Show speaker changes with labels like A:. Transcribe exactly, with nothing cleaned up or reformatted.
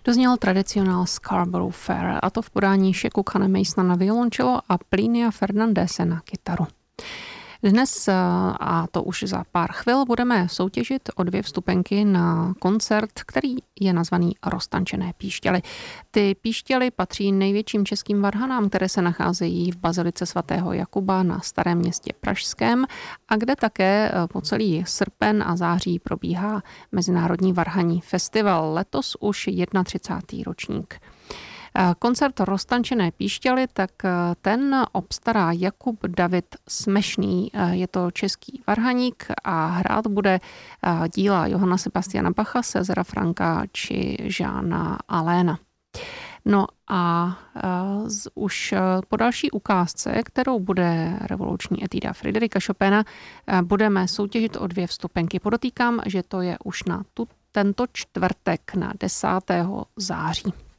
A: Dozněl tradicionál Scarborough Fair, a to v podání Sheku Khana Masona na violončelo a Plinia Fernandese na kytaru. Dnes, a to už za pár chvil, budeme soutěžit o dvě vstupenky na koncert, který je nazvaný Roztančené píšťaly. Ty píšťaly patří největším českým varhanám, které se nacházejí v bazilice svatého Jakuba na Starém Městě pražském a kde také po celý srpen a září probíhá Mezinárodní varhanní festival. Letos už třicátý první ročník. Koncert Roztančené píšťaly, tak ten obstará Jakub David Smešný. Je to český varhaník a hrát bude díla Johana Sebastiana Bacha, Césara Franka či Žána Aléna. No a z, už po další ukázce, kterou bude revoluční etuda Friderika Chopina, budeme soutěžit o dvě vstupenky. Podotýkám, že to je už na tu, tento čtvrtek na desátého září.